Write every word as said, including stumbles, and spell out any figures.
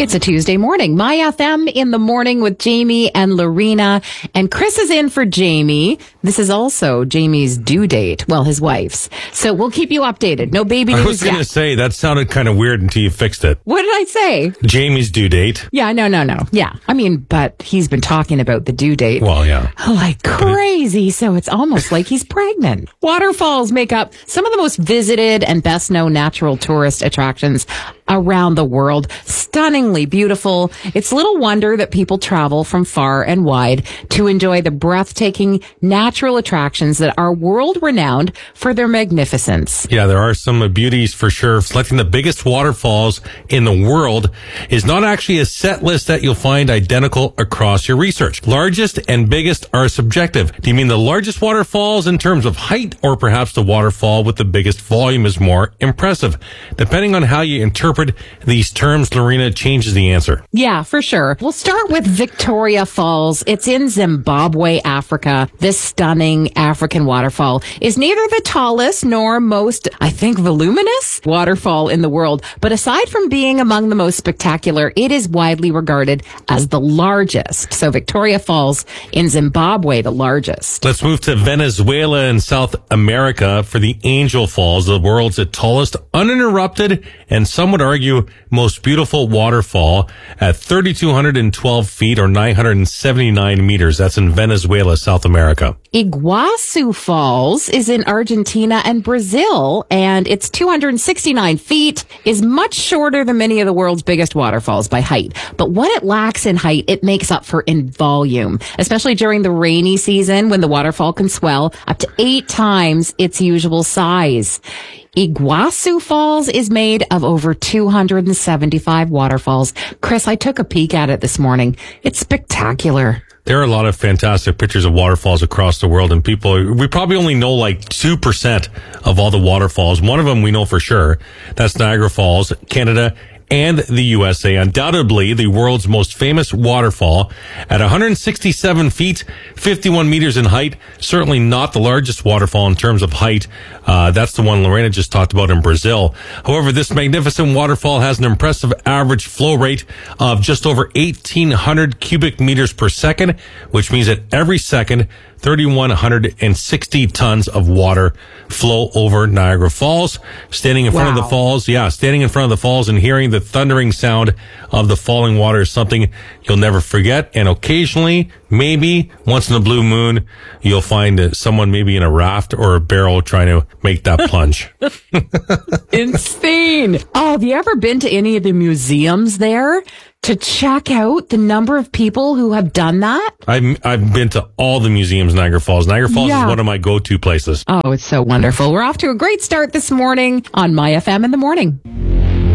It's a Tuesday morning. My F M in the morning with Jamie and Lorena. And Chris is in for Jamie. This is also Jamie's due date. Well, his wife's. So we'll keep you updated. No baby news I was going to say, that sounded kind of weird until you fixed it. What did I say? Jamie's due date. Yeah, no, no, no. Yeah. I mean, but he's been talking about the due date. Well, yeah. Like crazy. So it's almost like he's pregnant. Waterfalls make up some of the most visited and best known natural tourist attractions around the world. Stunningly beautiful. It's little wonder that people travel from far and wide to enjoy the breathtaking natural attractions that are world renowned for their magnificence. Yeah, there are some beauties for sure. Selecting the biggest waterfalls in the world is not actually a set list that you'll find identical across your research. Largest and biggest are subjective. Do you mean the largest waterfalls in terms of height, or perhaps the waterfall with the biggest volume is more impressive? Depending on how you interpret these terms, Lorena, changes the answer. Yeah, for sure. We'll start with Victoria Falls. It's in Zimbabwe, Africa. This stunning African waterfall is neither the tallest nor most, I think, voluminous waterfall in the world. But aside from being among the most spectacular, it is widely regarded as the largest. So Victoria Falls in Zimbabwe, the largest. Let's move to Venezuela in South America for the Angel Falls, the world's tallest, uninterrupted, and some would argue most beautiful waterfall at three thousand two hundred twelve feet or nine hundred seventy-nine meters. That's in Venezuela, South America. Iguazu Falls is in Argentina and Brazil, and it's two hundred sixty-nine feet, is much shorter than many of the world's biggest waterfalls by height. But what it lacks in height, it makes up for in volume, especially during the rainy season when the waterfall can swell up to eight times its usual size. Iguazu Falls is made of over two hundred seventy-five waterfalls. Chris, I took a peek at it this morning. It's spectacular. There are a lot of fantastic pictures of waterfalls across the world, and people, we probably only know like two percent of all the waterfalls. One of them we know for sure. That's Niagara Falls, Canada, and the U S A. Undoubtedly the world's most famous waterfall at one hundred sixty-seven feet, fifty-one meters in height. Certainly not the largest waterfall in terms of height. Uh, that's the one Lorena just talked about in Brazil. However, this magnificent waterfall has an impressive average flow rate of just over eighteen hundred cubic meters per second, which means that every second, three thousand one hundred sixty tons of water flow over Niagara Falls. Standing in front Wow. of the falls, yeah, standing in front of the falls and hearing the thundering sound of the falling water is something you'll never forget. And occasionally, maybe once in a blue moon, you'll find uh, someone maybe in a raft or a barrel trying to make that plunge. Insane. Oh, have you ever been to any of the museums there to check out the number of people who have done that? I've, I've been to all the museums in Niagara Falls. Niagara Falls Yeah. is one of my go-to places. Oh, it's so wonderful. We're off to a great start this morning on My F M in the morning.